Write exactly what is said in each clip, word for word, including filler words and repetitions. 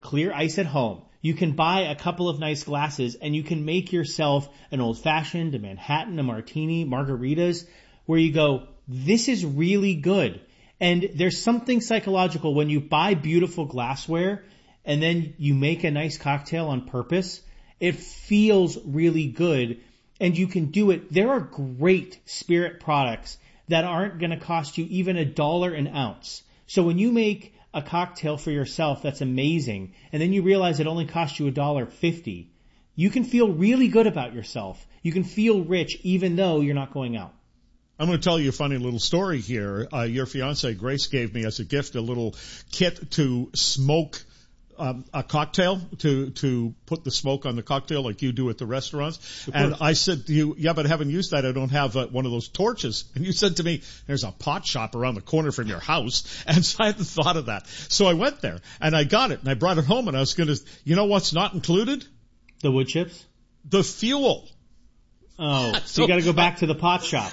clear ice at home. You can buy a couple of nice glasses and you can make yourself an old fashioned, a Manhattan, a martini, margaritas, where you go, this is really good. And there's something psychological when you buy beautiful glassware and then you make a nice cocktail on purpose. It feels really good and you can do it. There are great spirit products that aren't going to cost you even a dollar an ounce. So when you make a cocktail for yourself that's amazing, and then you realize it only costs you a dollar fifty, you can feel really good about yourself. You can feel rich even though you're not going out. I'm going to tell you a funny little story here. Uh, your fiancée, Grace, gave me as a gift a little kit to smoke um, a cocktail, to to put the smoke on the cocktail like you do at the restaurants. And I said to you, yeah, but I haven't used that. I don't have uh, one of those torches. And you said to me, there's a pot shop around the corner from your house. And so I hadn't thought of that. So I went there, and I got it, and I brought it home, and I was going to, you know what's not included? The wood chips? The fuel. Oh, so, so you got to go back to the pot shop.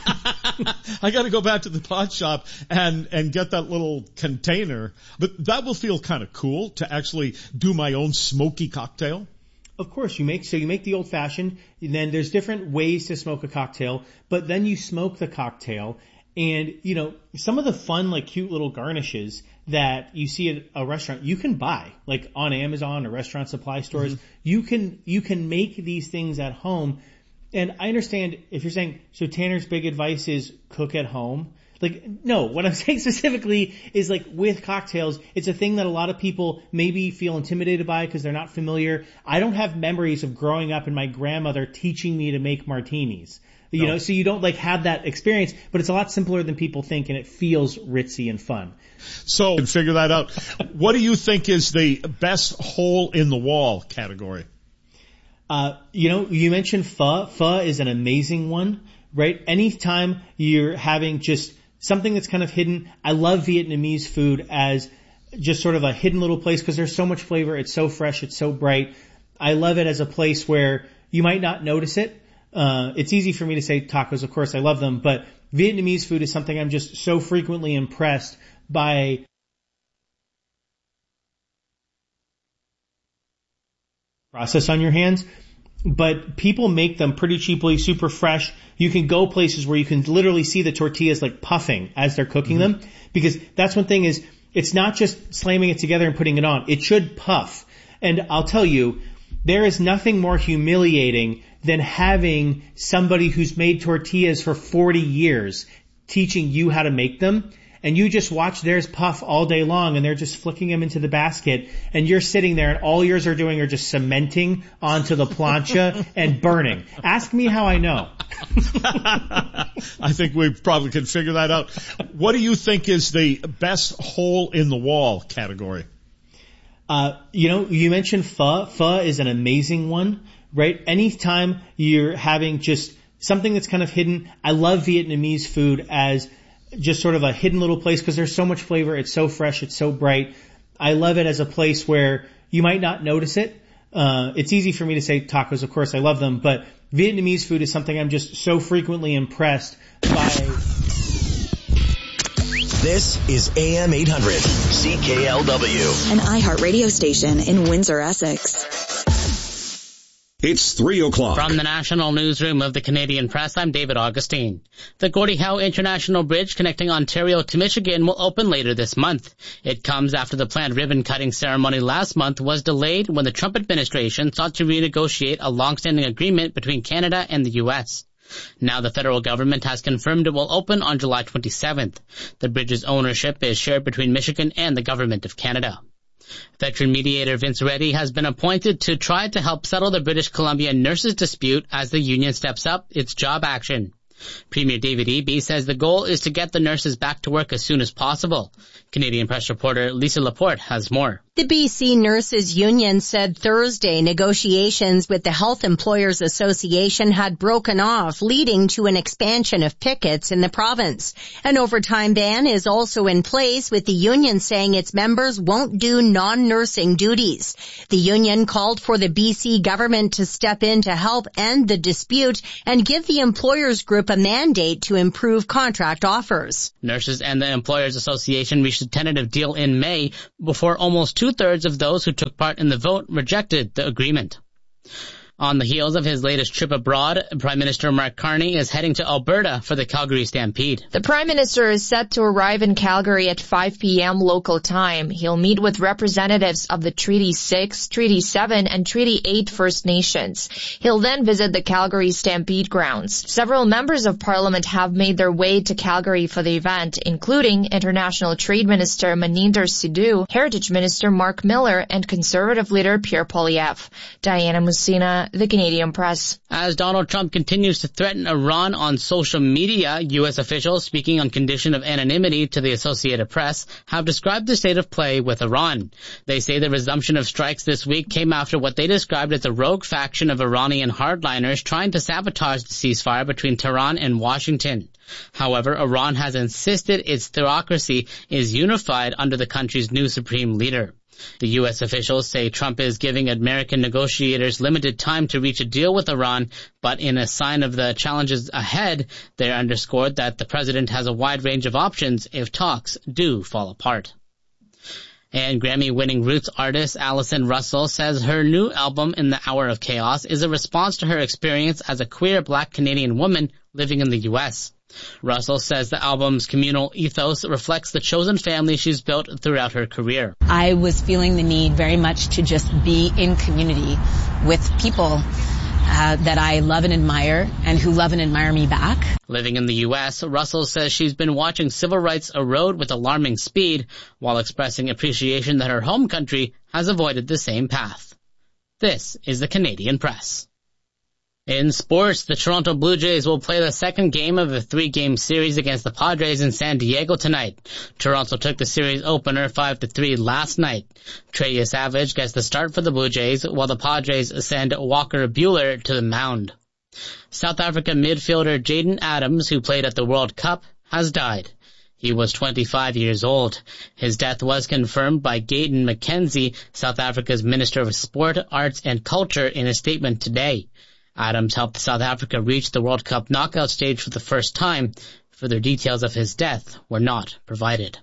I got to go back to the pot shop and and get that little container. But that will feel kind of cool to actually do my own smoky cocktail. Of course, you make so you make the old fashioned, and then there's different ways to smoke a cocktail. But then you smoke the cocktail, and you know some of the fun, like cute little garnishes that you see at a restaurant, you can buy like on Amazon or restaurant supply stores. Mm-hmm. You can you can make these things at home. And I understand if you're saying, so Tanner's big advice is cook at home. Like, no, what I'm saying specifically is like with cocktails, it's a thing that a lot of people maybe feel intimidated by because they're not familiar. I don't have memories of growing up and my grandmother teaching me to make martinis. You no. know, so you don't like have that experience, but it's a lot simpler than people think and it feels ritzy and fun. So, figure that out. What do you think is the best hole in the wall category? Uh, you know, you mentioned pho. Pho is an amazing one, right? Anytime you're having just something that's kind of hidden. I love Vietnamese food as just sort of a hidden little place because there's so much flavor. It's so fresh. It's so bright. I love it as a place where you might not notice it. Uh, it's easy for me to say tacos. Of course, I love them, but Vietnamese food is something I'm just so frequently impressed by. Process on your hands, but people make them pretty cheaply, super fresh. You can go places where you can literally see the tortillas like puffing as they're cooking mm-hmm. them, because that's one thing is it's not just slamming it together and putting it on. It should puff. And I'll tell you, there is nothing more humiliating than having somebody who's made tortillas for forty years teaching you how to make them. And you just watch theirs puff all day long and they're just flicking them into the basket and you're sitting there and all yours are doing are just cementing onto the plancha and burning. Ask me how I know. I think we probably can figure that out. What do you think is the best hole in the wall category? Uh, you know, you mentioned pho. Pho is an amazing one, right? Anytime you're having just something that's kind of hidden. I love Vietnamese food as just sort of a hidden little place because there's so much flavor. It's so fresh. It's so bright. I love it as a place where you might not notice it. Uh, it's easy for me to say tacos. Of course, I love them, but Vietnamese food is something I'm just so frequently impressed by. This is A M eight hundred C K L W, an iHeart radio station in Windsor, Essex. It's three o'clock. From the National Newsroom of the Canadian Press, I'm David Augustine. The Gordie Howe International Bridge connecting Ontario to Michigan will open later this month. It comes after the planned ribbon-cutting ceremony last month was delayed when the Trump administration sought to renegotiate a long-standing agreement between Canada and the U S. Now the federal government has confirmed it will open on July twenty-seventh. The bridge's ownership is shared between Michigan and the Government of Canada. Veteran mediator Vince Reddy has been appointed to try to help settle the British Columbia nurses' dispute as the union steps up its job action. Premier David Eby says the goal is to get the nurses back to work as soon as possible. Canadian Press reporter Lisa Laporte has more. The B C Nurses Union said Thursday negotiations with the Health Employers Association had broken off, leading to an expansion of pickets in the province. An overtime ban is also in place, with the union saying its members won't do non-nursing duties. The union called for the B C government to step in to help end the dispute and give the employers group a mandate to improve contract offers. Nurses and the Employers Association reached a tentative deal in May before almost two two-thirds of those who took part in the vote rejected the agreement. On the heels of his latest trip abroad, Prime Minister Mark Carney is heading to Alberta for the Calgary Stampede. The Prime Minister is set to arrive in Calgary at five p.m. local time. He'll meet with representatives of the Treaty six, Treaty seven, and Treaty eight First Nations. He'll then visit the Calgary Stampede grounds. Several members of Parliament have made their way to Calgary for the event, including International Trade Minister Maninder Sidhu, Heritage Minister Mark Miller, and Conservative leader Pierre Poilievre. Diana Musina, The Canadian Press. As Donald Trump continues to threaten Iran on social media, U S officials speaking on condition of anonymity to the Associated Press have described the state of play with Iran. They say the resumption of strikes this week came after what they described as a rogue faction of Iranian hardliners trying to sabotage the ceasefire between Tehran and Washington. However, Iran has insisted its theocracy is unified under the country's new supreme leader. The U S officials say Trump is giving American negotiators limited time to reach a deal with Iran, but in a sign of the challenges ahead, they underscored that the president has a wide range of options if talks do fall apart. And Grammy-winning roots artist Allison Russell says her new album, In the Hour of Chaos, is a response to her experience as a queer black Canadian woman living in the U S Russell says the album's communal ethos reflects the chosen family she's built throughout her career. I was feeling the need very much to just be in community with people uh, that I love and admire and who love and admire me back. Living in the U S, Russell says she's been watching civil rights erode with alarming speed while expressing appreciation that her home country has avoided the same path. This is the Canadian Press. In sports, the Toronto Blue Jays will play the second game of a three-game series against the Padres in San Diego tonight. Toronto took the series opener five to three last night. Trey Savage gets the start for the Blue Jays, while the Padres send Walker Buehler to the mound. South Africa midfielder Jaden Adams, who played at the World Cup, has died. He was twenty-five years old. His death was confirmed by Gayton McKenzie, South Africa's Minister of Sport, Arts and Culture, in a statement today. Adams helped South Africa reach the World Cup knockout stage for the first time. Further details of his death were not provided.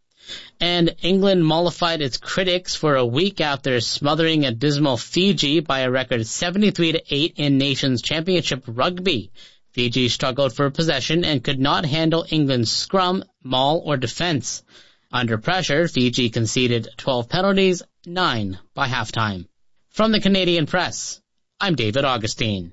And England mollified its critics for a week after smothering a dismal Fiji by a record seventy-three to eight in Nations Championship rugby. Fiji struggled for possession and could not handle England's scrum, maul, or defense. Under pressure, Fiji conceded twelve penalties, nine by halftime. From the Canadian Press, I'm David Augustine.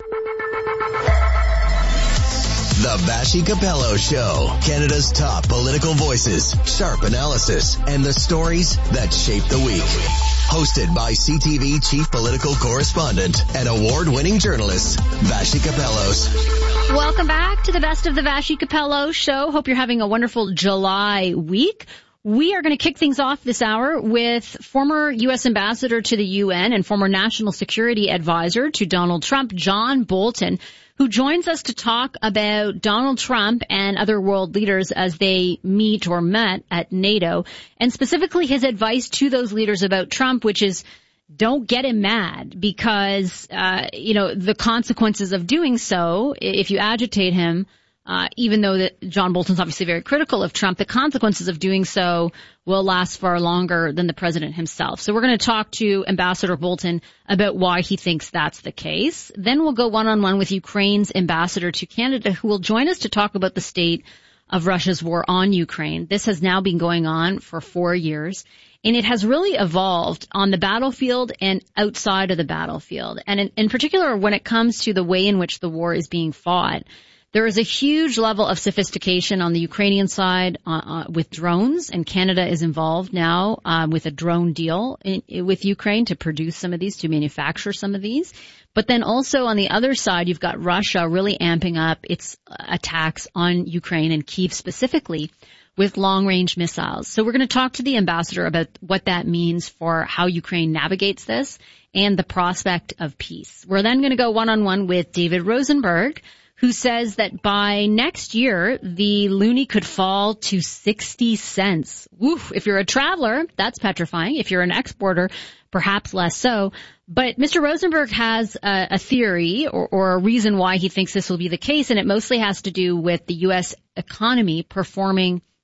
The Vassy Capello Show. Canada's top political voices, sharp analysis, and the stories that shape the week. Hosted by C T V chief political correspondent and award-winning journalist, Vassy Capellos. Welcome back to the Best of the Vassy Capello Show. Hope you're having a wonderful July week. We are going to kick things off this hour with former U S ambassador to the U N and former national security advisor to Donald Trump, John Bolton, who joins us to talk about Donald Trump and other world leaders as they meet or met at NATO, and specifically his advice to those leaders about Trump, which is don't get him mad because, uh, you know, the consequences of doing so, if you agitate him, Uh, even though that John Bolton's obviously very critical of Trump, the consequences of doing so will last far longer than the president himself. So we're going to talk to Ambassador Bolton about why he thinks that's the case. Then we'll go one-on-one with Ukraine's ambassador to Canada, who will join us to talk about the state of Russia's war on Ukraine. This has now been going on for four years, and it has really evolved on the battlefield and outside of the battlefield. And in, in particular, when it comes to the way in which the war is being fought, there is a huge level of sophistication on the Ukrainian side uh, uh, with drones, and Canada is involved now uh, with a drone deal in, in, with Ukraine to produce some of these, to manufacture some of these. But then also on the other side, you've got Russia really amping up its attacks on Ukraine and Kyiv specifically with long-range missiles. So we're going to talk to the ambassador about what that means for how Ukraine navigates this and the prospect of peace. We're then going to go one-on-one with David Rosenberg, who says that by next year, the loonie could fall to sixty cents. Woof. If you're a traveler, that's petrifying. If you're an exporter, perhaps less so. But Mister Rosenberg has a, a theory or, or a reason why he thinks this will be the case, and it mostly has to do with the U S economy performing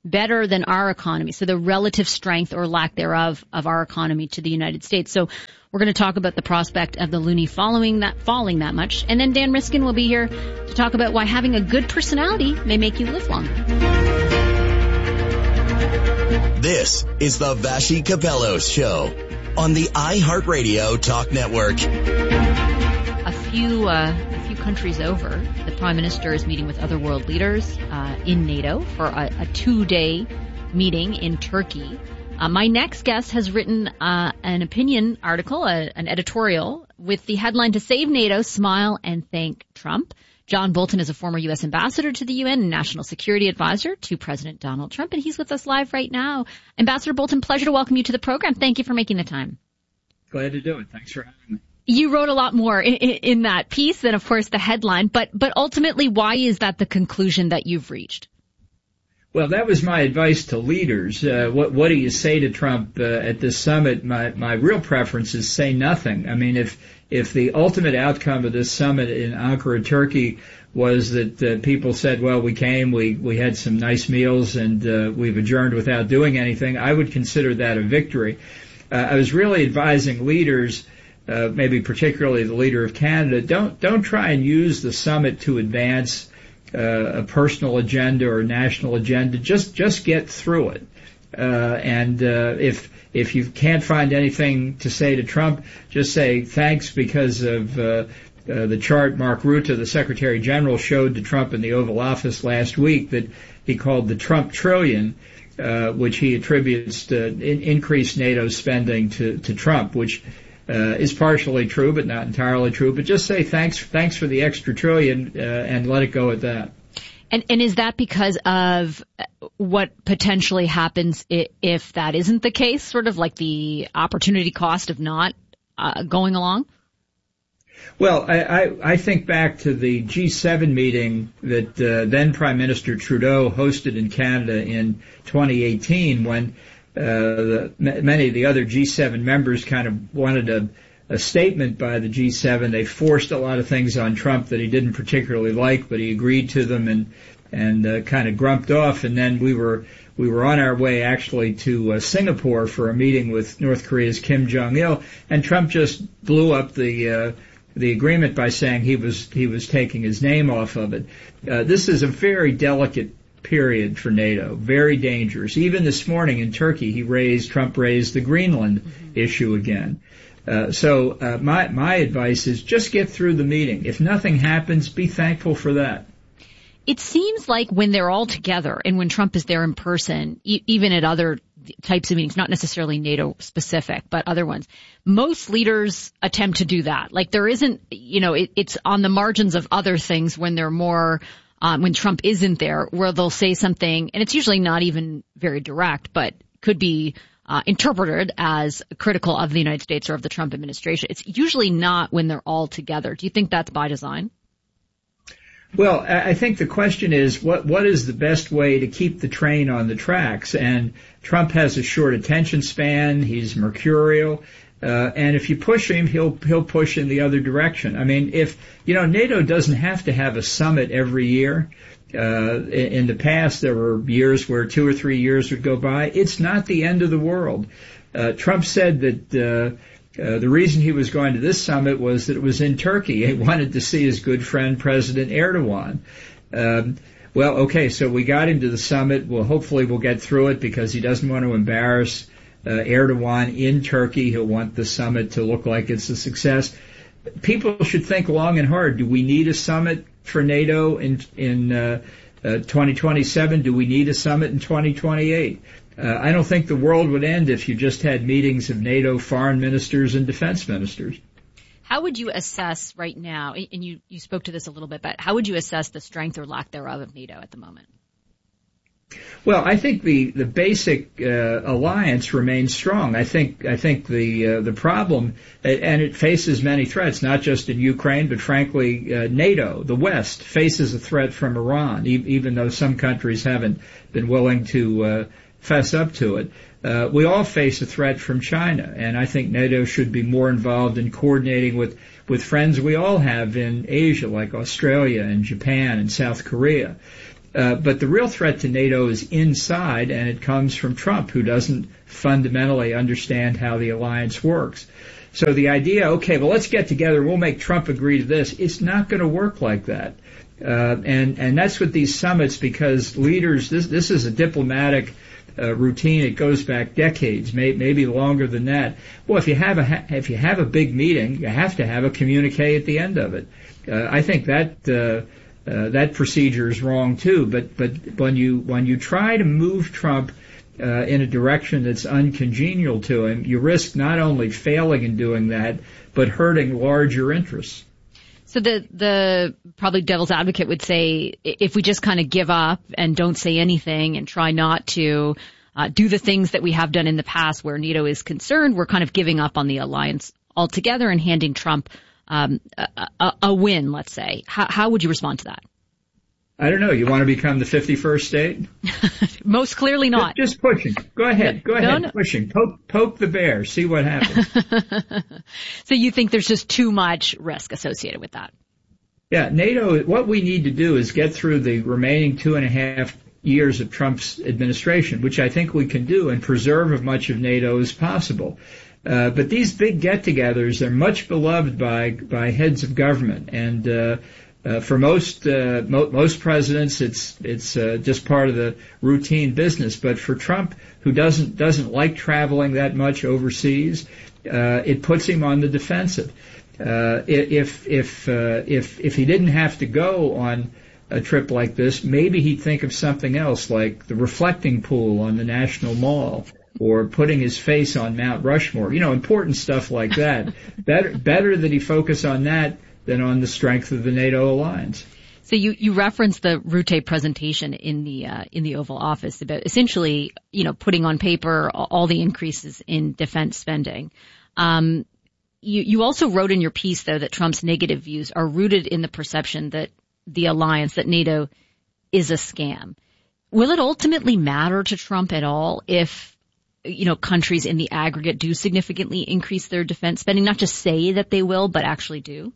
better than our economy. So the relative strength or lack thereof of our economy to the United States. So we're going to talk about the prospect of the loonie following that, falling that much. And then Dan Riskin will be here to talk about why having a good personality may make you live longer. This is the Vassy Capello Show on the iHeartRadio Talk Network. A few, uh, a few countries over, the Prime Minister is meeting with other world leaders uh, in NATO for a, a two-day meeting in Turkey. Uh, my next guest has written uh, an opinion article, a, an editorial, with the headline, "To Save NATO, Smile and Thank Trump." John Bolton is a former U S ambassador to the U N and national security advisor to President Donald Trump, and he's with us live right now. Ambassador Bolton, pleasure to welcome you to the program. Thank you for making the time. Glad to do it. Thanks for having me. You wrote a lot more in, in that piece than, of course, the headline, but but ultimately, why is that the conclusion that you've reached? Well, that was my advice to leaders. Uh, what what do you say to Trump uh, at this summit? My my real preference is say nothing. I mean, if if the ultimate outcome of this summit in Ankara, Turkey, was that uh, people said, well, we came, we we had some nice meals, and uh, we've adjourned without doing anything, I would consider that a victory. Uh, I was really advising leaders, uh, maybe particularly the leader of Canada, don't don't try and use the summit to advance uh, a personal agenda or a national agenda. Just just get through it. Uh, and uh, if if you can't find anything to say to Trump, just say thanks because of uh, uh, the chart Mark Rutte, the Secretary General, showed to Trump in the Oval Office last week that he called the Trump trillion, uh, which he attributes to in- increased NATO spending to, to Trump, which uh, is partially true but not entirely true. But just say thanks thanks for the extra trillion uh, and let it go at that. And, and is that because of what potentially happens if that isn't the case, sort of like the opportunity cost of not uh, going along? Well, I, I, I think back to the G seven meeting that uh, then Prime Minister Trudeau hosted in Canada in twenty eighteen when uh, the, many of the other G seven members kind of wanted a a statement by the G seven. They forced a lot of things on Trump that he didn't particularly like, but he agreed to them and and uh, kind of grumped off. And then we were we were on our way actually to uh, Singapore for a meeting with North Korea's Kim Jong-il, and Trump just blew up the uh, the agreement by saying he was he was taking his name off of it. Uh, this is a very delicate period for NATO, very dangerous. Even this morning in Turkey, he raised Trump raised the Greenland mm-hmm. issue again. Uh, so uh, my my advice is just get through the meeting. If nothing happens, be thankful for that. It seems like when they're all together and when Trump is there in person, e- even at other types of meetings, not necessarily NATO specific, but other ones, most leaders attempt to do that. Like there isn't, you know, it, it's on the margins of other things when they're more, um, when Trump isn't there, where they'll say something, and it's usually not even very direct, but could be Uh, interpreted as critical of the United States or of the Trump administration. It's usually not when they're all together. Do you think that's by design? Well, I think the question is what what is the best way to keep the train on the tracks? And Trump has a short attention span. He's mercurial. Uh, and if you push him, he'll he'll push in the other direction. I mean, if, you know, NATO doesn't have to have a summit every year. Uh, in the past, there were years where two or three years would go by. It's not the end of the world. Uh, Trump said that uh, uh, the reason he was going to this summit was that it was in Turkey. He wanted to see his good friend, President Erdogan. Um, well, okay, so we got him to the summit. Well, hopefully we'll get through it because he doesn't want to embarrass uh, Erdogan in Turkey. He'll want the summit to look like it's a success. People should think long and hard. Do we need a summit for NATO in in uh, uh, twenty twenty-seven? Do we need a summit in twenty twenty-eight? Uh, I don't think the world would end if you just had meetings of NATO foreign ministers and defense ministers. How would you assess right now, and you, you spoke to this a little bit, but how would you assess the strength or lack thereof of NATO at the moment? Well, I think the the basic uh, alliance remains strong. I think I think the uh, the problem, and it faces many threats, not just in Ukraine, but frankly, uh, NATO, the West, faces a threat from Iran, e- even though some countries haven't been willing to uh, fess up to it. Uh, we all face a threat from China, and I think NATO should be more involved in coordinating with with friends we all have in Asia, like Australia and Japan and South Korea. Uh, but the real threat to NATO is inside, and it comes from Trump, who doesn't fundamentally understand how the alliance works. So the idea, okay, well, let's get together, we'll make Trump agree to this, it's not going to work like that. Uh, and, and that's what these summits, because leaders, this, this is a diplomatic uh, routine. It goes back decades, may, maybe longer than that. Well, if you have a, if you have a big meeting, you have to have a communique at the end of it. Uh, I think that, uh, Uh, that procedure is wrong too, but but when you when you try to move Trump uh, in a direction that's uncongenial to him, you risk not only failing in doing that, but hurting larger interests. So the the probably devil's advocate would say, if we just kind of give up and don't say anything and try not to uh, do the things that we have done in the past where NATO is concerned, we're kind of giving up on the alliance altogether and handing Trump Um, a, a, a win, let's say. How, how would you respond to that? I don't know. You want to become the fifty-first state? Most clearly not. Just, just pushing. Go ahead. Go ahead. No, no. Pushing. Poke, poke the bear. See what happens. So you think there's just too much risk associated with that? Yeah. NATO, what we need to do is get through the remaining two and a half years of Trump's administration, which I think we can do, and preserve as much of NATO as possible. Uh, but these big get-togethers are much beloved by by heads of government, and uh, uh, for most uh, mo- most presidents, it's it's uh, just part of the routine business. But for Trump, who doesn't doesn't like traveling that much overseas, uh, it puts him on the defensive. Uh, if if uh, if if he didn't have to go on a trip like this, maybe he'd think of something else, like the reflecting pool on the National Mall, or putting his face on Mount Rushmore, you know, important stuff like that. better, better that he focus on that than on the strength of the NATO alliance. So you, you referenced the Rutte presentation in the, uh, in the Oval Office about essentially, you know, putting on paper all the increases in defense spending. Um, you, you also wrote in your piece, though, that Trump's negative views are rooted in the perception that the alliance, that NATO, is a scam. Will it ultimately matter to Trump at all if, you know, countries in the aggregate do significantly increase their defense spending, not just say that they will, but actually do?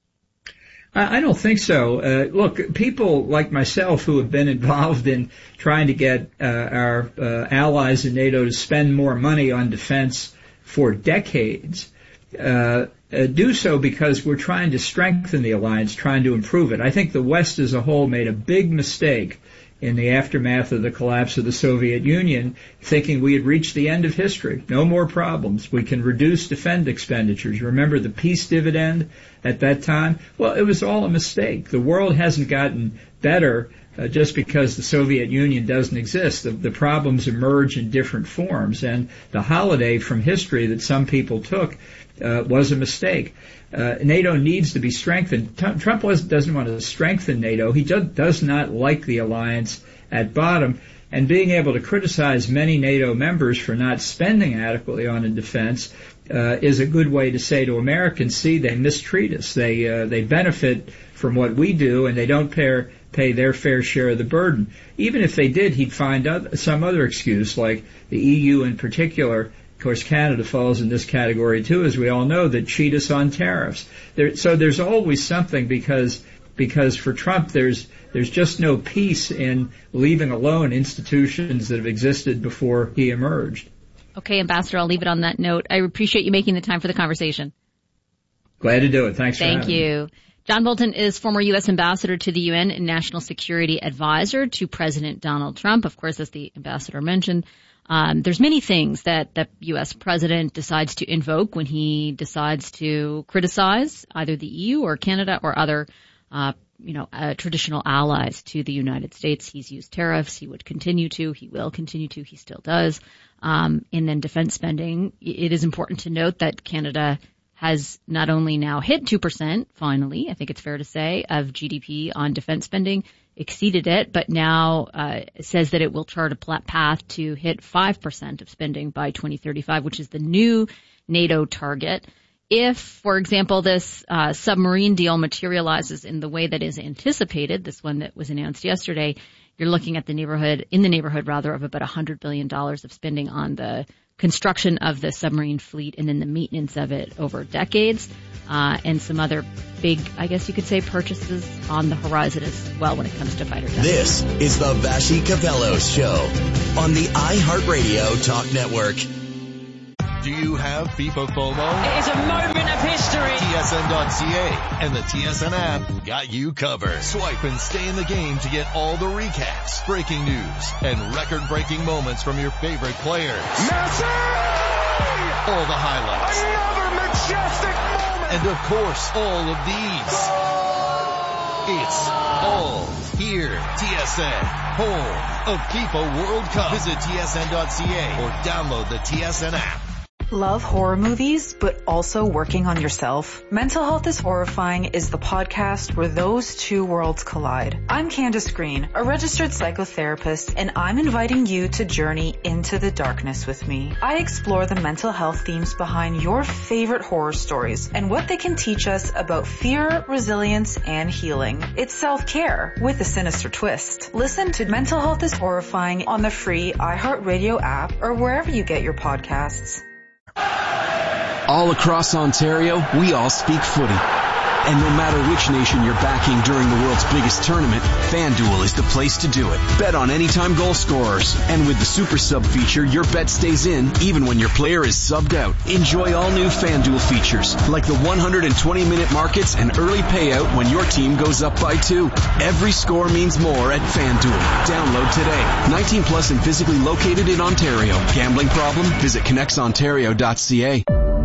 I don't think so. Uh, look, people like myself who have been involved in trying to get uh, our uh, allies in NATO to spend more money on defense for decades uh, uh, do so because we're trying to strengthen the alliance, trying to improve it. I think the West as a whole made a big mistake in the aftermath of the collapse of the Soviet Union, thinking we had reached the end of history. No more problems. We can reduce defense expenditures. Remember the peace dividend at that time? Well, it was all a mistake. The world hasn't gotten better uh, just because the Soviet Union doesn't exist. The, the problems emerge in different forms, and the holiday from history that some people took uh, was a mistake. Uh, NATO needs to be strengthened. T- Trump was, doesn't want to strengthen NATO. He do, does not like the alliance at bottom. And being able to criticize many NATO members for not spending adequately on defense uh, is a good way to say to Americans, see, they mistreat us. They uh, they benefit from what we do, and they don't pay, pay their fair share of the burden. Even if they did, he'd find other, some other excuse, like the E U in particular. Of course, Canada falls in this category too, as we all know, that cheat us on tariffs. There, so there's always something, because because for Trump there's there's just no peace in leaving alone institutions that have existed before he emerged. Okay, Ambassador, I'll leave it on that note. I appreciate you making the time for the conversation. Glad to do it. Thanks for Thank having you. me. John Bolton is former U S Ambassador to the U N and National Security Advisor to President Donald Trump. Of course, as the Ambassador mentioned, Um, there's many things that the U S president decides to invoke when he decides to criticize either the E U or Canada or other, uh, you know, uh, traditional allies to the United States. He's used tariffs. He would continue to. He will continue to. He still does. Um, and then defense spending. It is important to note that Canada has not only now hit two percent, finally, I think it's fair to say, of G D P on defense spending, exceeded it, but now uh, says that it will chart a path to hit five percent of spending by twenty thirty-five, which is the new NATO target. If, for example, this uh, submarine deal materializes in the way that is anticipated, this one that was announced yesterday, you're looking at the neighborhood, in the neighborhood rather, of about one hundred billion dollars of spending on the construction of the submarine fleet and then the maintenance of it over decades, uh, and some other big, I guess you could say, purchases on the horizon as well when it comes to fighter jets. This is the Vassy Capello Show on the iHeartRadio Talk Network. Do you have FIFA FOMO? It is a moment of history. T S N dot C A and the T S N app got you covered. Swipe and stay in the game to get all the recaps, breaking news, and record-breaking moments from your favorite players. Messi! All the highlights. Another majestic moment! And of course, all of these. It's all here. T S N, home of FIFA World Cup. Visit T S N dot C A or download the T S N app. Love horror movies, but also working on yourself? Mental Health is Horrifying is the podcast where those two worlds collide. I'm Candace Green, a registered psychotherapist, and I'm inviting you to journey into the darkness with me. I explore the mental health themes behind your favorite horror stories and what they can teach us about fear, resilience, and healing. It's self-care with a sinister twist. Listen to Mental Health is Horrifying on the free iHeartRadio app or wherever you get your podcasts. All across Ontario, we all speak footy. And no matter which nation you're backing during the world's biggest tournament, FanDuel is the place to do it. Bet on anytime goal scorers. And with the Super Sub feature, your bet stays in even when your player is subbed out. Enjoy all new FanDuel features, like the one hundred twenty minute markets and early payout when your team goes up by two. Every score means more at FanDuel. Download today. nineteen plus and physically located in Ontario. Gambling problem? Visit connects ontario dot c a.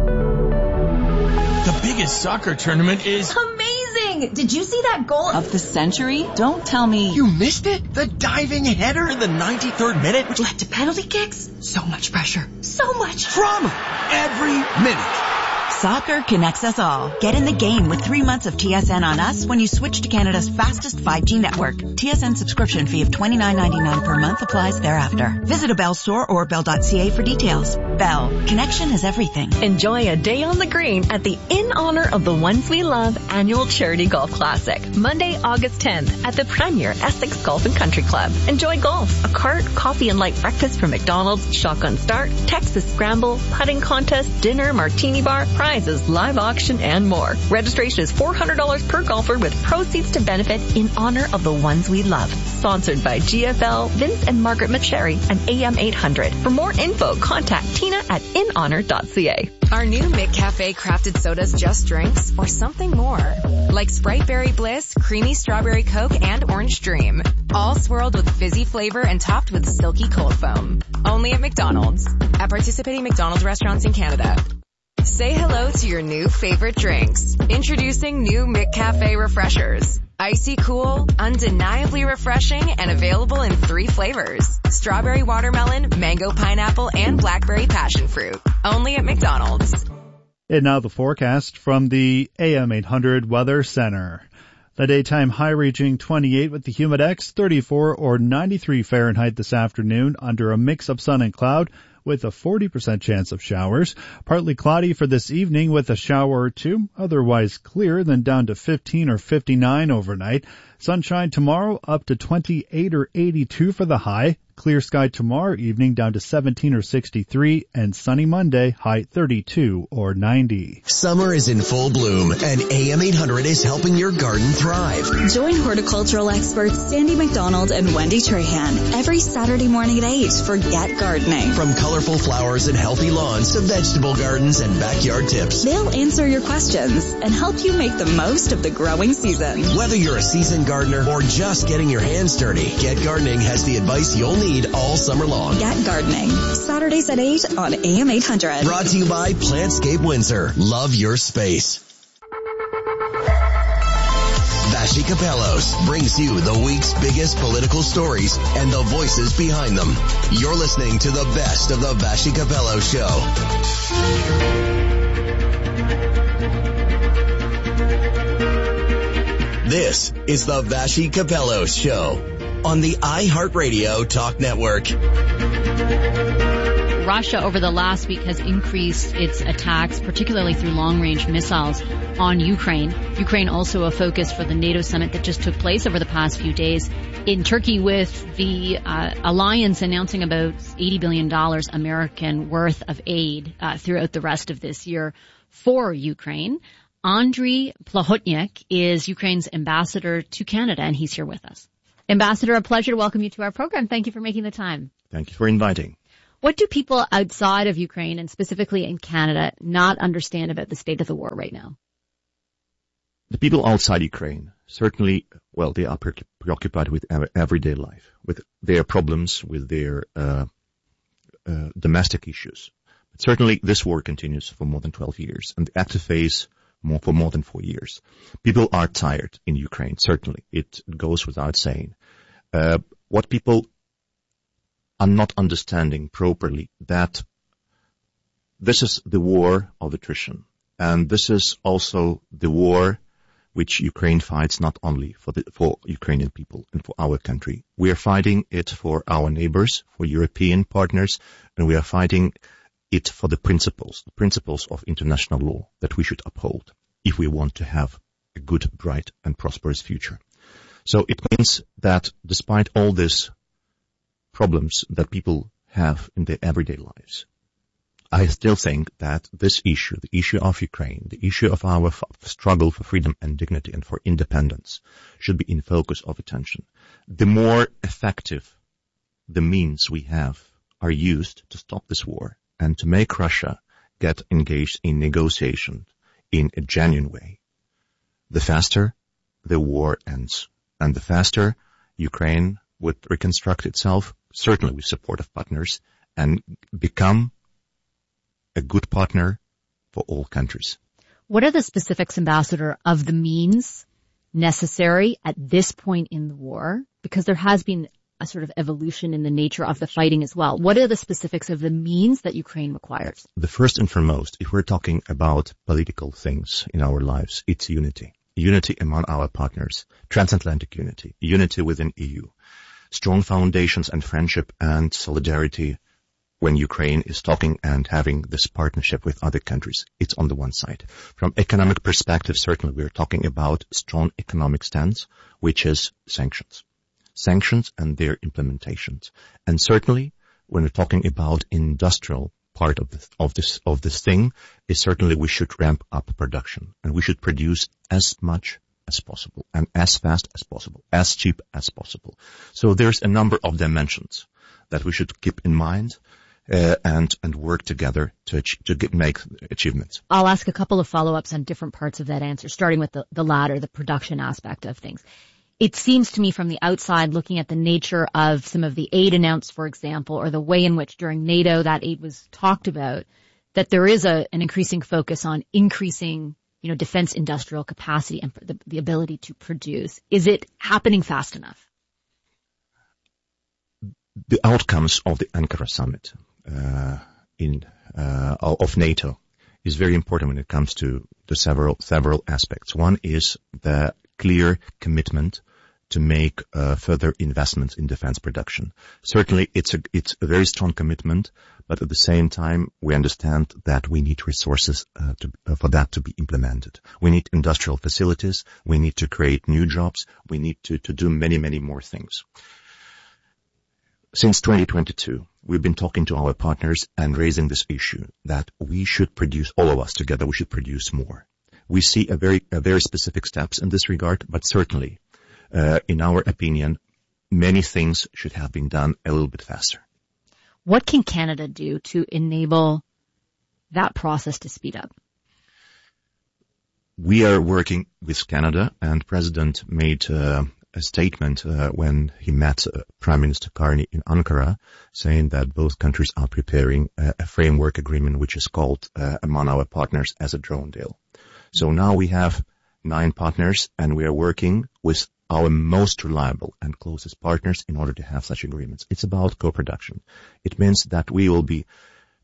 The biggest soccer tournament is amazing! Did you see that goal of the century? Don't tell me you missed it. The diving header in the ninety-third minute, which led to penalty kicks. So much pressure. So much drama every minute. Soccer connects us all. Get in the game with three months of T S N on us when you switch to Canada's fastest five G network. T S N subscription fee of twenty-nine ninety-nine per month applies thereafter. Visit a Bell store or bell dot c a for details. Bell. Connection is everything. Enjoy a day on the green at the In Honor of the Ones We Love annual charity golf classic. Monday, August tenth at the Premier Essex Golf and Country Club. Enjoy golf, a cart, coffee and light breakfast from McDonald's, shotgun start, Texas scramble, putting contest, dinner, martini bar, prizes, live auction, and more. Registration is four hundred dollars per golfer with proceeds to benefit In Honor of the Ones We Love. Sponsored by G F L, Vince and Margaret McSherry, and A M eight hundred. For more info, contact Tina at in honor dot c a. Are new McCafe crafted sodas just drinks or something more? Like Sprite Berry Bliss, Creamy Strawberry Coke, and Orange Dream. All swirled with fizzy flavor and topped with silky cold foam. Only at McDonald's. At participating McDonald's restaurants in Canada. Say hello to your new favorite drinks. Introducing new McCafe Refreshers. Icy cool, undeniably refreshing, and available in three flavors. Strawberry watermelon, mango pineapple, and blackberry passion fruit. Only at McDonald's. And now the forecast from the A M eight hundred Weather Center. The daytime high reaching twenty-eight with the humidex, thirty-four or ninety-three Fahrenheit this afternoon under a mix of sun and cloud with a forty percent chance of showers. Partly cloudy for this evening with a shower or two, otherwise clear, then down to fifteen or fifty-nine overnight. Sunshine tomorrow up to twenty-eight or eighty-two for the high. Clear sky tomorrow evening down to seventeen or sixty-three, and sunny Monday, high thirty-two or ninety. Summer is in full bloom, and A M eight hundred is helping your garden thrive. Join horticultural experts Sandy McDonald and Wendy Trahan every Saturday morning at eight for Get Gardening. From colorful flowers and healthy lawns to vegetable gardens and backyard tips. They'll answer your questions and help you make the most of the growing season. Whether you're a seasoned gardener or just getting your hands dirty, Get Gardening has the advice you'll need all summer long. Get Gardening, Saturdays at eight on A M eight hundred. Brought to you by Plantscape Windsor. Love your space. Vassy Capellos brings you the week's biggest political stories and the voices behind them. You're listening to the best of the Vassy Capello Show. This is the Vassy Capello Show on the iHeartRadio Talk Network. Russia over the last week has increased its attacks, particularly through long-range missiles on Ukraine. Ukraine also a focus for the NATO summit that just took place over the past few days in Turkey, with the uh, alliance announcing about eighty billion dollars American worth of aid uh, throughout the rest of this year for Ukraine. Andriy Plahotniuk is Ukraine's ambassador to Canada, and he's here with us. Ambassador, a pleasure to welcome you to our program. Thank you for making the time. Thank you for inviting. What do people outside of Ukraine, and specifically in Canada, not understand about the state of the war right now? The people outside Ukraine, certainly, well, they are preoccupied with everyday life, with their problems, with their uh, uh, domestic issues. But certainly, this war continues for more than twelve years, and the active phase more for more than four years. People are tired in Ukraine, certainly. It goes without saying. Uh, what people are not understanding properly, that this is the war of attrition. And this is also the war which Ukraine fights not only for the, for Ukrainian people and for our country. We are fighting it for our neighbors, for European partners, and we are fighting it for the principles, the principles of international law that we should uphold if we want to have a good, bright, and prosperous future. So it means that despite all these problems that people have in their everyday lives, I still think that this issue, the issue of Ukraine, the issue of our f- struggle for freedom and dignity and for independence, should be in focus of attention. The more effective the means we have are used to stop this war and to make Russia get engaged in negotiation in a genuine way, the faster the war ends. And the faster Ukraine would reconstruct itself, certainly with support of partners, and become a good partner for all countries. What are the specifics, Ambassador, of the means necessary at this point in the war? Because there has been a sort of evolution in the nature of the fighting as well. What are the specifics of the means that Ukraine requires? The first and foremost, if we're talking about political things in our lives, it's unity. Unity among our partners, transatlantic unity, unity within E U, strong foundations and friendship and solidarity when Ukraine is talking and having this partnership with other countries. It's on the one side. From economic perspective, certainly we're talking about strong economic stance, which is sanctions. Sanctions and their implementations. And certainly when we're talking about industrial part of this, of this, of this thing, is certainly we should ramp up production and we should produce as much as possible and as fast as possible, as cheap as possible. So there's a number of dimensions that we should keep in mind. Uh, and, and work together to, ach- to get, make achievements. I'll ask a couple of follow-ups on different parts of that answer, starting with the, the latter, the production aspect of things. It seems to me from the outside, looking at the nature of some of the aid announced, for example, or the way in which during NATO that aid was talked about, that there is a, an increasing focus on increasing, you know, defense industrial capacity and the, the ability to produce. Is it happening fast enough? The outcomes of the Ankara summit uh, in uh, of NATO is very important when it comes to the several several aspects. One is the clear commitment to make uh, further investments in defense production. Certainly, it's a it's a very strong commitment, but at the same time, we understand that we need resources uh, to, uh, for that to be implemented. We need industrial facilities. We need to create new jobs. We need to to do many many more things. Since twenty twenty-two, we've been talking to our partners and raising this issue that we should produce, all of us together, we should produce more. We see a very, a very specific steps in this regard, but certainly, uh, in our opinion, many things should have been done a little bit faster. What can Canada do to enable that process to speed up? We are working with Canada, and President made uh, a statement uh, when he met uh, Prime Minister Karni in Ankara, saying that both countries are preparing a, a framework agreement which is called uh, among our partners as a drone deal. So now we have nine partners and we are working with our most reliable and closest partners in order to have such agreements. It's about co-production. It means that we will be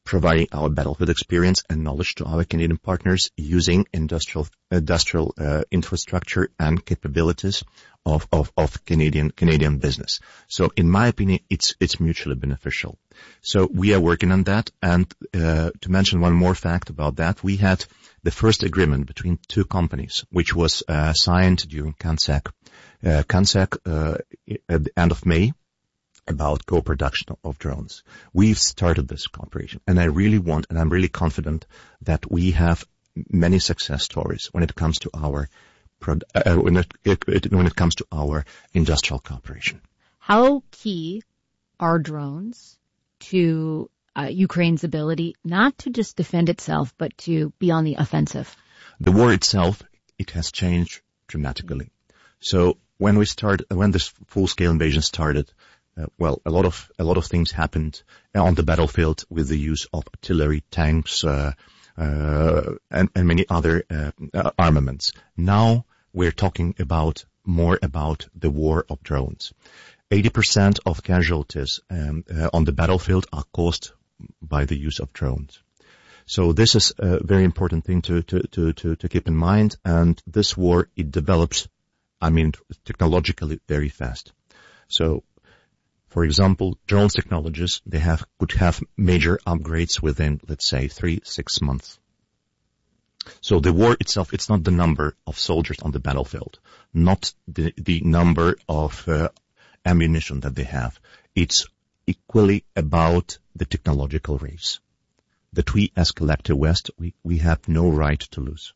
providing our battlefield experience and knowledge to our Canadian partners using industrial industrial uh, infrastructure and capabilities of, of, of Canadian Canadian business. So in my opinion, it's it's mutually beneficial. So we are working on that. And uh, to mention one more fact about that, we had the first agreement between two companies, which was uh, signed during CANSEC. Uh, CANSEC uh, at the end of May, about co-production of drones. We've started this cooperation, and I really want, and I'm really confident that we have many success stories when it comes to our uh, when it, it when it comes to our industrial cooperation. How key are drones to uh, Ukraine's ability not to just defend itself, but to be on the offensive? The war itself, it has changed dramatically. So when we start, when this full-scale invasion started, Uh, well, a lot of a lot of things happened on the battlefield with the use of artillery, tanks, uh, uh, and, and many other uh, uh, armaments. Now we're talking about more about the war of drones. eighty percent of casualties um, uh, on the battlefield are caused by the use of drones. So this is a very important thing to to to to, to keep in mind. And this war, it develops, I mean, technologically very fast. So, for example, drones technologies, they have, could have major upgrades within, let's say, three, six months. So the war itself, it's not the number of soldiers on the battlefield, not the, the number of uh, ammunition that they have. It's equally about the technological race that we as Collective West, we, we have no right to lose.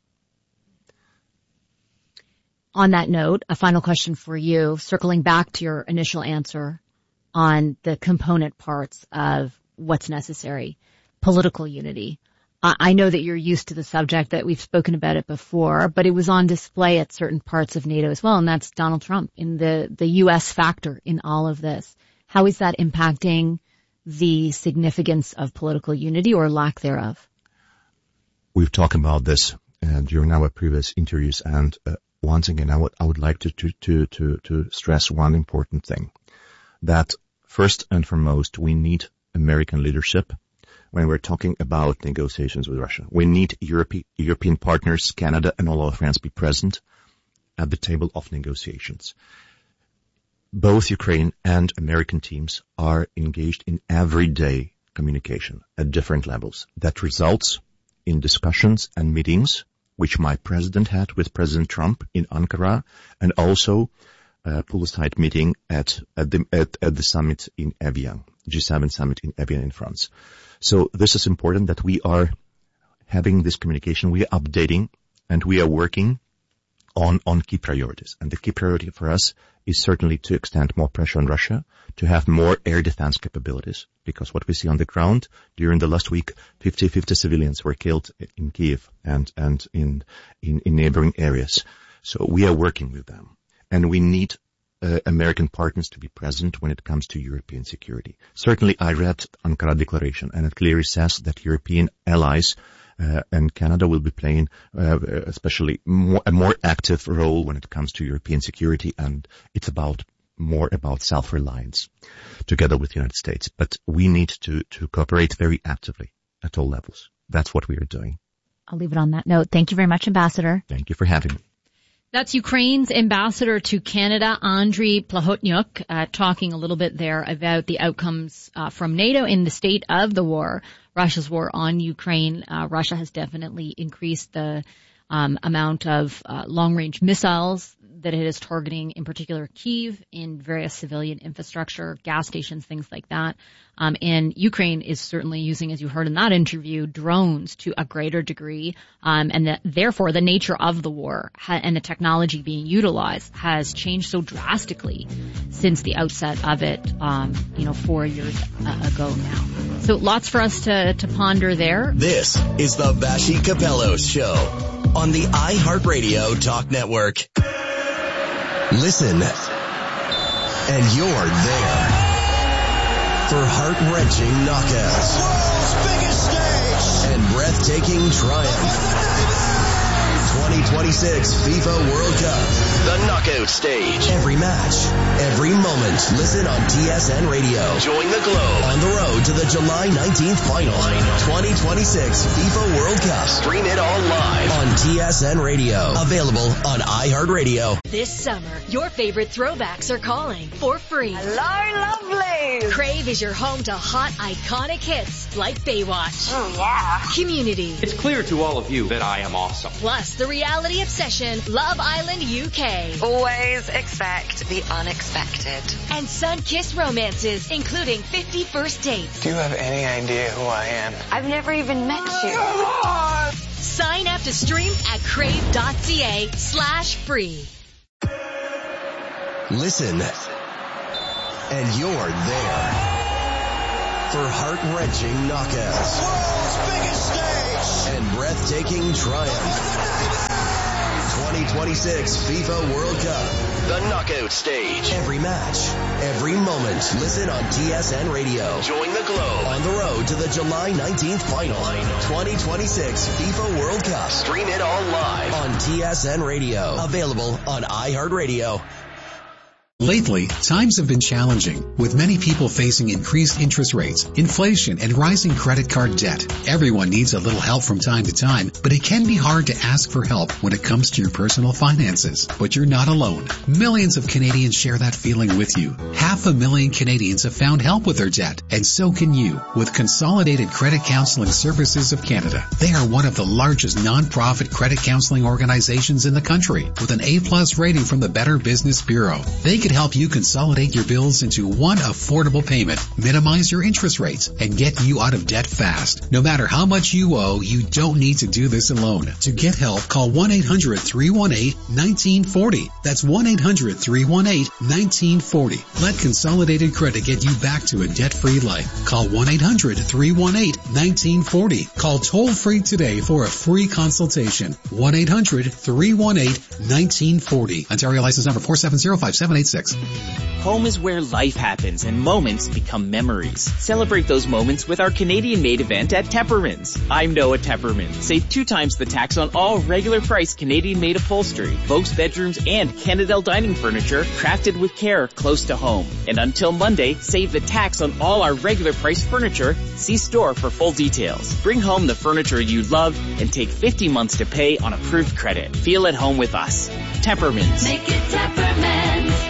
On that note, a final question for you, circling back to your initial answer on the component parts of what's necessary. Political unity. I know that you're used to the subject, that we've spoken about it before, but it was on display at certain parts of NATO as well, and that's Donald Trump in the, the U S factor in all of this. How is that impacting the significance of political unity or lack thereof? We've talked about this uh, during our previous interviews, and uh, once again, I would, I would like to, to, to, to, to stress one important thing. That first and foremost, we need American leadership when we're talking about negotiations with Russia. We need Europe, European partners, Canada, and all our friends be present at the table of negotiations. Both Ukraine and American teams are engaged in everyday communication at different levels. That results in discussions and meetings, which my president had with President Trump in Ankara, and also Uh, poolside meeting at at the at, at the summit in Evian, G seven summit in Evian in France. So this is important that we are having this communication, we are updating, and we are working on on key priorities. And the key priority for us is certainly to extend more pressure on Russia, to have more air defense capabilities, because what we see on the ground during the last week, fifty, fifty civilians were killed in Kiev and and in in, in neighboring areas. So we are working with them. And we need uh, American partners to be present when it comes to European security. Certainly, I read Ankara Declaration, and it clearly says that European allies uh, and Canada will be playing uh, especially more, a more active role when it comes to European security, and it's about more about self-reliance together with the United States. But we need to, to cooperate very actively at all levels. That's what we are doing. I'll leave it on that note. Thank you very much, Ambassador. Thank you for having me. That's Ukraine's ambassador to Canada, Andriy Plahotniuk, uh, talking a little bit there about the outcomes uh, from NATO in the state of the war, Russia's war on Ukraine. Uh, Russia has definitely increased the um, amount of uh, long-range missiles that it is targeting, in particular Kyiv, in various civilian infrastructure, gas stations, things like that. Um, and Ukraine is certainly using, as you heard in that interview, drones to a greater degree. Um, and that therefore the nature of the war ha- and the technology being utilized has changed so drastically since the outset of it, um, you know, four years uh, ago now. So lots for us to, to ponder there. This is the Vassy Kapelos Show on the iHeartRadio Talk Network. Listen, and you're there for heart-wrenching knockouts, world's biggest stage, and breathtaking triumph. twenty twenty-six FIFA World Cup. The knockout stage. Every match, every moment. Listen on T S N Radio. Join the globe on the road to the July nineteenth final. twenty twenty-six FIFA World Cup. Stream it all live on T S N Radio. Available on iHeartRadio. This summer, your favorite throwbacks are calling for free. Hello, lovely. Crave is your home to hot, iconic hits like Baywatch. Oh, yeah. Community. It's clear to all of you that I am awesome. Plus, the reality obsession, Love Island U K. Always expect the unexpected. And sun-kissed romances, including fifty First Dates. Do you have any idea who I am? I've never even met you. Sign up to stream at crave.ca slash free. Listen, and you're there for heart-wrenching knockouts, world's biggest stage, and breathtaking triumph. twenty twenty-six FIFA World Cup, the knockout stage. Every match, every moment. Listen on T S N Radio. Join the globe on the road to the July nineteenth final. twenty twenty-six FIFA World Cup. Stream it all live on T S N Radio. Available on iHeartRadio. Lately, times have been challenging, with many people facing increased interest rates, inflation, and rising credit card debt. Everyone needs a little help from time to time, but it can be hard to ask for help when it comes to your personal finances. But you're not alone. Millions of Canadians share that feeling with you. Half a million Canadians have found help with their debt, and so can you with Consolidated Credit Counseling Services of Canada. They are one of the largest non-profit credit counseling organizations in the country, with an A-plus rating from the Better Business Bureau. They can help you consolidate your bills into one affordable payment, minimize your interest rates, and get you out of debt fast. No matter how much you owe, you don't need to do this alone. To get help, call one eight hundred three one eight one nine four zero. That's one eight hundred three one eight one nine four zero. Let Consolidated Credit get you back to a debt-free life. Call one eight hundred three one eight one nine four zero. Call toll-free today for a free consultation. one eight hundred three one eight one nine four zero. Ontario license number four seven zero five seven eight six. Home is where life happens and moments become memories. Celebrate those moments with our Canadian-made event at Tepperman's. I'm Noah Tepperman. Save two times the tax on all regular price Canadian-made upholstery, Vox bedrooms, and Canadel dining furniture crafted with care close to home. And until Monday, save the tax on all our regular price furniture. See store for full details. Bring home the furniture you love and take fifty months to pay on approved credit. Feel at home with us. Tepperman's. Make it Tepperman's.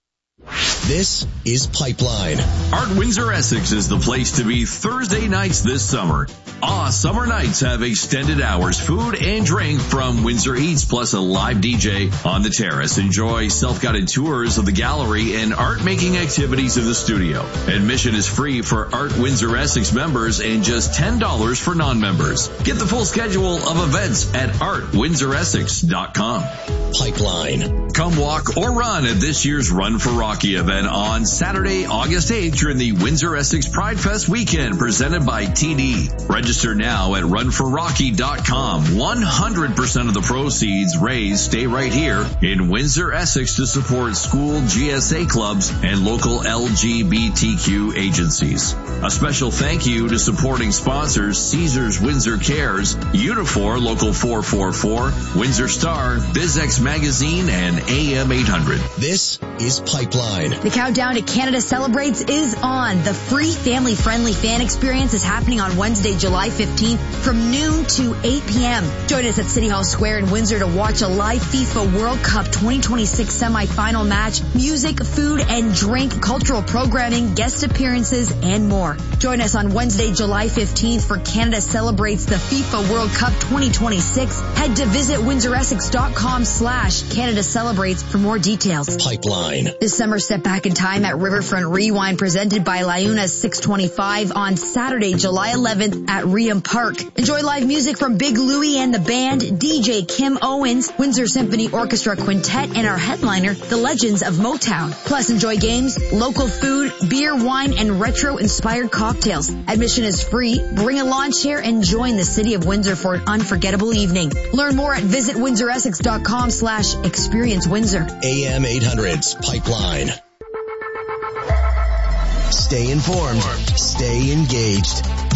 This is Pipeline. Art Windsor Essex is the place to be Thursday nights this summer. Ah, summer nights have extended hours, food and drink from Windsor Eats, plus a live D J on the terrace. Enjoy self-guided tours of the gallery and art-making activities in the studio. Admission is free for Art Windsor Essex members and just ten dollars for non-members. Get the full schedule of events at art windsor essex dot com. Pipeline. Come walk or run at this year's Run for Rocky event on Saturday, August eighth during the Windsor Essex Pride Fest weekend presented by T D. Register now at run for rocky dot com. one hundred percent of the proceeds raised stay right here in Windsor, Essex to support school G S A clubs and local L G B T Q agencies. A special thank you to supporting sponsors Caesars Windsor Cares, Unifor Local four four four, Windsor Star, BizX Magazine, and A M eight hundred. This is Pipeline. The countdown to Canada Celebrates is on. The free family-friendly fan experience is happening on Wednesday, July fifteenth from noon to eight p.m. Join us at City Hall Square in Windsor to watch a live FIFA World Cup twenty twenty-six semifinal match, music, food and drink, cultural programming, guest appearances, and more. Join us on Wednesday, July fifteenth for Canada Celebrates the FIFA World Cup twenty twenty-six. Head to visit windsor essex dot com slash Canada Celebrates for more details. Pipeline. This summer, step back in time at Riverfront Rewind presented by Liuna six twenty-five on Saturday, July eleventh at Reham Park. Enjoy live music from Big Louie and the band, D J Kim Owens, Windsor Symphony Orchestra Quintet, and our headliner, the Legends of Motown. Plus, enjoy games, local food, beer, wine, and retro-inspired cocktails. Admission is free. Bring a lawn chair and join the City of Windsor for an unforgettable evening. Learn more at visit windsor essex dot com slash experience Windsor. A M eight hundred's Pipeline. Stay informed. Stay engaged.